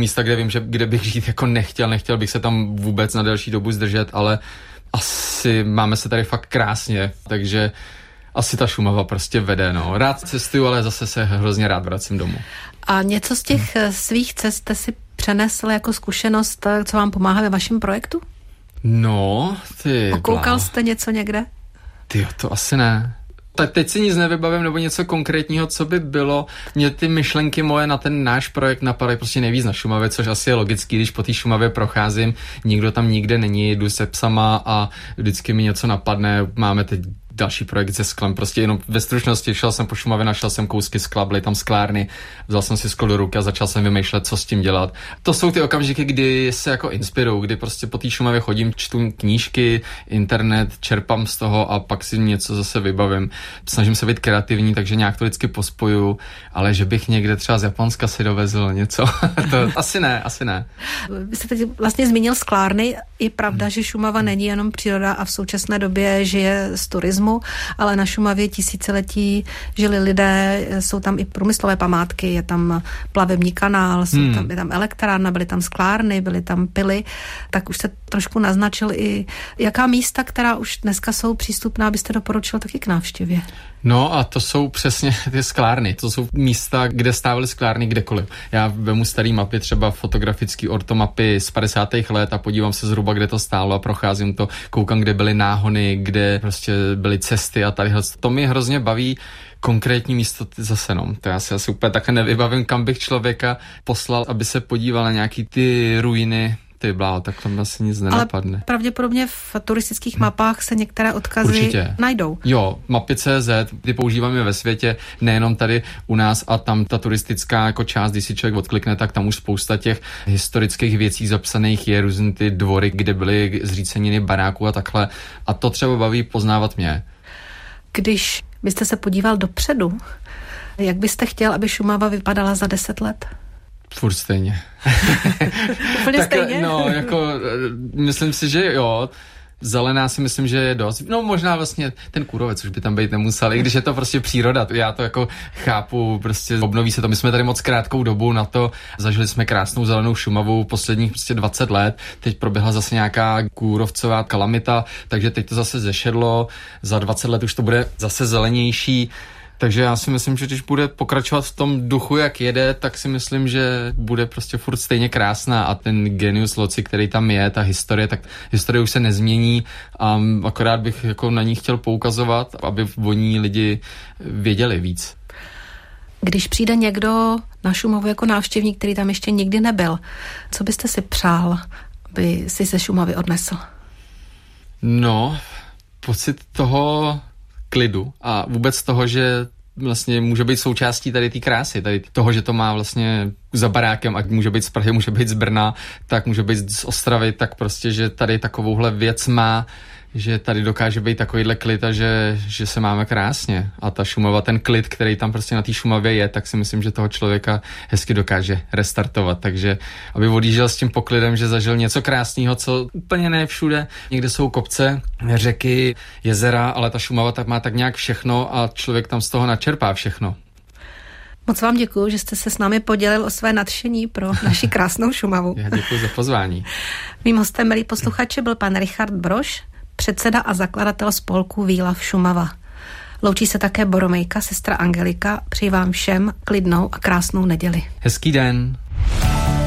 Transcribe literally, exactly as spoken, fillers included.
místa, kde vím, že kde bych žít jako nechtěl, nechtěl bych se tam vůbec na delší dobu zdržet, ale asi máme se tady fakt krásně, takže asi ta Šumava prostě vede, no. Rád cestuju, ale zase se hrozně rád vracím domů. A něco z těch hmm. svých cest jste si přenesl jako zkušenost, co vám pomáhá ve vašem projektu? No, ty... Okoukal jste něco někde? Ty, to asi ne. Tak teď si nic nevybavím, nebo něco konkrétního, co by bylo. Mě ty myšlenky moje na ten náš projekt napadaly prostě nejvíc na Šumavě, což asi je logický, když po té Šumavě procházím, nikdo tam nikde není, jdu se psama a vždycky mi něco napadne. Máme teď další projekt se sklem, prostě jenom ve stručnosti šel jsem po Šumavě, našel jsem kousky skla, byly tam sklárny, vzal jsem si sklo do ruky a začal jsem vymýšlet, co s tím dělat. To jsou ty okamžiky, kdy se jako inspiruju, kdy prostě po té Šumavě chodím, čtu knížky, internet, čerpám z toho a pak si něco zase vybavím. Snažím se být kreativní, takže nějak to vždycky pospoju, ale že bych někde třeba z Japonska si dovezl něco, to asi ne, asi ne. Vy jste teď vlastně zmínil sklárny, je pravda, hmm. že Šumava není jenom příroda a v současné době žije z turismu, ale na Šumavě tisíciletí žili lidé, jsou tam i průmyslové památky, je tam plavební kanál, jsou hmm. tam, je tam elektrárna, byly tam sklárny, byly tam pily, tak už se trošku naznačil i jaká místa, která už dneska jsou přístupná, byste doporučil taky k návštěvě. No a to jsou přesně ty sklárny, to jsou místa, kde stávaly sklárny kdekoliv. Já vemu starý mapy, třeba fotografický ortomapy z padesátých let a podívám se zhruba, kde to stálo a procházím to, koukám, kde byly náhony, kde prostě byly cesty a tadyhle. To mi hrozně baví. Konkrétní místo zase, no. To já si asi úplně také nevybavím, kam bych člověka poslal, aby se podíval na nějaký ty ruiny. Ty bláho, tak tam asi nic nenapadne. Ale pravděpodobně v turistických mapách se některé odkazy Určitě najdou. Jo, mapy tečka cé zet, ty používáme ve světě, nejenom tady u nás a tam ta turistická jako část, když si člověk odklikne, tak tam už spousta těch historických věcí zapsaných je, různé ty dvory, kde byly zříceniny baráků a takhle. A to třeba baví poznávat mě. Když byste se podíval dopředu, jak byste chtěl, aby Šumava vypadala za deset let? Furt stejně. Úplně tak, stejně? No, jako, myslím si, že jo. Zelená si myslím, že je dost. No možná vlastně ten kůrovec už by tam být nemusel, i když je to prostě příroda. Já to jako chápu, prostě obnoví se to. My jsme tady moc krátkou dobu na to, zažili jsme krásnou zelenou Šumavu posledních prostě dvacet let. Teď proběhla zase nějaká kůrovcová kalamita, takže teď to zase zešedlo. Za dvacet let už to bude zase zelenější. Takže já si myslím, že když bude pokračovat v tom duchu, jak jede, tak si myslím, že bude prostě furt stejně krásná a ten genius loci, který tam je, ta historie, tak historie už se nezmění a akorát bych jako na ní chtěl poukazovat, aby o ní lidi věděli víc. Když přijde někdo na Šumavu jako návštěvník, který tam ještě nikdy nebyl, co byste si přál, aby si ze Šumavy odnesl? No, pocit toho klidu a vůbec toho, že vlastně může být součástí tady té krásy, tady toho, že to má vlastně za barákem, ať může být z Prahy, může být z Brna, tak může být z Ostravy, tak prostě, že tady takovouhle věc má, že tady dokáže být takovýhle klid a že, že se máme krásně. A ta Šumava, ten klid, který tam prostě na té Šumavě je, tak si myslím, že toho člověka hezky dokáže restartovat. Takže aby odjížděl s tím poklidem, že zažil něco krásného, co úplně ne všude. Někde jsou kopce, řeky, jezera, ale ta Šumava tak má tak nějak všechno a člověk tam z toho načerpá všechno. Moc vám děkuju, že jste se s námi podělil o své nadšení pro naši krásnou Šumavu. Já děkuji za pozvání. Mým hostem, milí posluchači, byl pan Richard Brož, předseda a zakladatel spolku We Love Šumava. Loučí se také Boromejka, sestra Angelika. Přeji vám všem klidnou a krásnou neděli. Hezký den.